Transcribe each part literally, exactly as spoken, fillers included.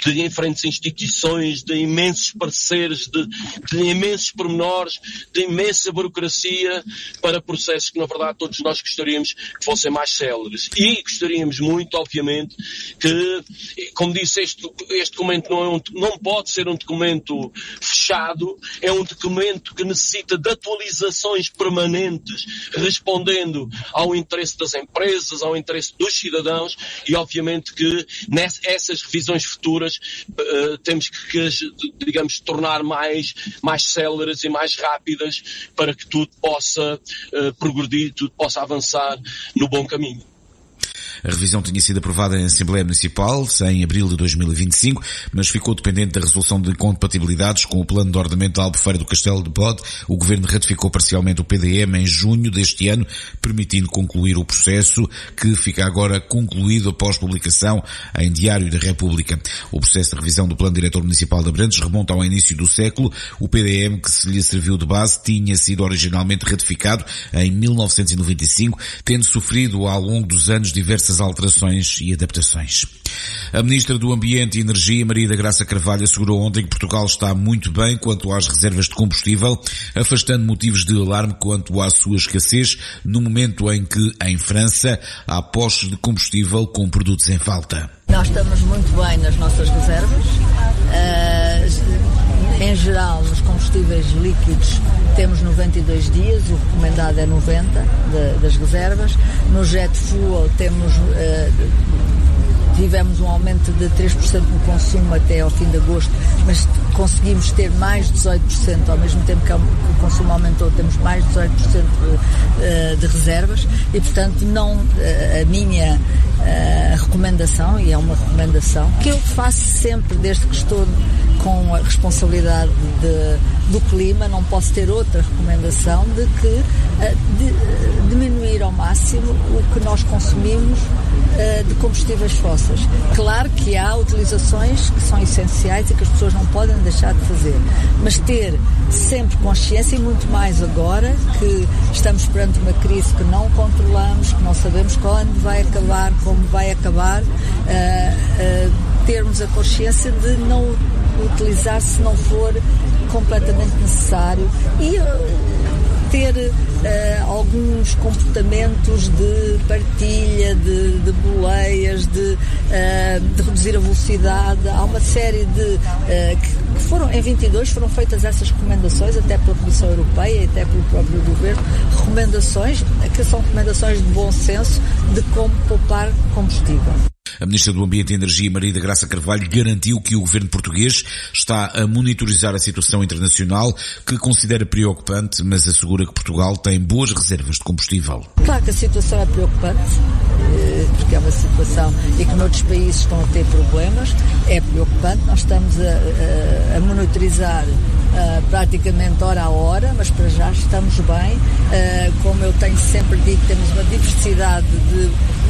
de diferentes instituições, de imensos parceiros, de, de imensos pormenores, de imensa burocracia para processos que, na verdade, todos nós gostaríamos que fossem mais céleres. E gostaríamos muito, obviamente, que, como disse, este, este documento não, é um, não pode ser um documento fechado, é um documento que necessita de atualizações permanentes, respondendo ao interesse das empresas, ao interesse dos cidadãos e, obviamente, que nessas revisões futuras uh, temos que, que, digamos, tornar mais, mais céleres e mais rápidas para que tudo possa uh, progredir, tudo possa avançar no bom caminho. A revisão tinha sido aprovada em Assembleia Municipal em abril de dois mil e vinte e cinco, mas ficou dependente da resolução de incompatibilidades com o Plano de Ordenamento da Albufeira do Castelo de Bode. O Governo ratificou parcialmente o P D M em junho deste ano, permitindo concluir o processo, que fica agora concluído após publicação em Diário da República. O processo de revisão do Plano Diretor Municipal de Abrantes remonta ao início do século. O P D M, que se lhe serviu de base, tinha sido originalmente ratificado em mil novecentos e noventa e cinco, tendo sofrido ao longo dos anos diversas alterações e adaptações. A Ministra do Ambiente e Energia, Maria da Graça Carvalho, assegurou ontem que Portugal está muito bem quanto às reservas de combustível, afastando motivos de alarme quanto à sua escassez, no momento em que, em França, há postos de combustível com produtos em falta. Nós estamos muito bem nas nossas reservas. Uh, em geral, nos combustíveis líquidos temos noventa e dois dias, o recomendado é noventa de, das reservas. No jet fuel temos, uh, tivemos um aumento de três por cento no consumo até ao fim de agosto, mas conseguimos ter mais de dezoito por cento, ao mesmo tempo que o consumo aumentou, temos mais de dezoito por cento de, de reservas e, portanto, não, a minha a recomendação, e é uma recomendação que eu faço sempre desde que estou com a responsabilidade de, do clima, não posso ter outra recomendação de que de, diminuir ao máximo o que nós consumimos de combustíveis fósseis. Claro que há utilizações que são essenciais e que as pessoas não podem deixar de fazer, mas ter sempre consciência, e muito mais agora que estamos perante uma crise que não controlamos, que não sabemos quando vai acabar, como vai acabar, uh, uh, termos a consciência de não utilizar se não for completamente necessário e uh, ter uh, alguns comportamentos de partilha, de, de boleias, de, uh, de reduzir a velocidade. Há uma série de uh, que, que foram, em vinte e dois foram feitas essas recomendações, até pela Comissão Europeia e até pelo próprio Governo, recomendações que são recomendações de bom senso de como poupar combustível. A Ministra do Ambiente e Energia, Maria da Graça Carvalho, garantiu que o governo português está a monitorizar a situação internacional, que considera preocupante, mas assegura que Portugal tem boas reservas de combustível. Claro que a situação é preocupante, porque é uma situação e que noutros países estão a ter problemas, é preocupante. Nós estamos a, a, a monitorizar Uh, praticamente hora a hora, mas para já estamos bem. Uh, como eu tenho sempre dito, temos uma diversidade de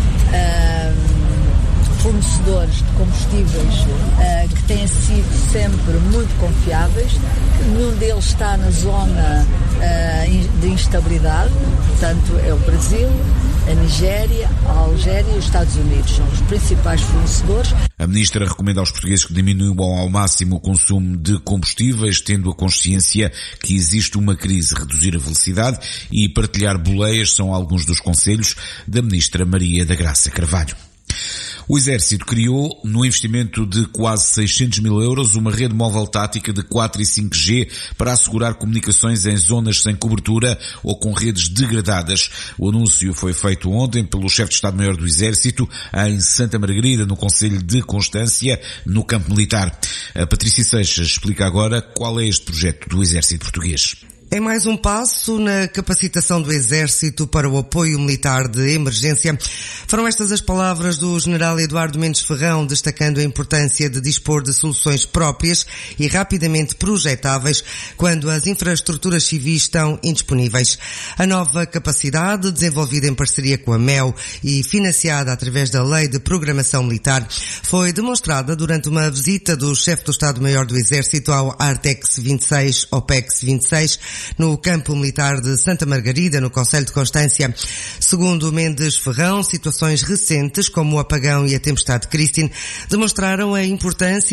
uh, fornecedores de combustíveis uh, que têm sido sempre muito confiáveis. Nenhum deles está na zona uh, de instabilidade, portanto é o Brasil, a Nigéria, a Algéria e os Estados Unidos são os principais fornecedores. A Ministra recomenda aos portugueses que diminuam ao máximo o consumo de combustíveis, tendo a consciência que existe uma crise. Reduzir a velocidade e partilhar boleias são alguns dos conselhos da Ministra Maria da Graça Carvalho. O Exército criou, no investimento de quase seiscentos mil euros, uma rede móvel tática de quatro e cinco G para assegurar comunicações em zonas sem cobertura ou com redes degradadas. O anúncio foi feito ontem pelo chefe de Estado-Maior do Exército em Santa Margarida, no Concelho de Constância, no campo militar. A Patrícia Seixas explica agora qual é este projeto do Exército Português. É mais um passo na capacitação do Exército para o apoio militar de emergência. Foram estas as palavras do General Eduardo Mendes Ferrão, destacando a importância de dispor de soluções próprias e rapidamente projetáveis quando as infraestruturas civis estão indisponíveis. A nova capacidade, desenvolvida em parceria com a M E L e financiada através da Lei de Programação Militar, foi demonstrada durante uma visita do chefe do Estado-Maior do Exército ao Artex vinte e seis, OPEX vinte e seis, no campo militar de Santa Margarida, no Concelho de Constância. Segundo Mendes Ferrão, situações recentes, como o apagão e a tempestade Christine, demonstraram a importância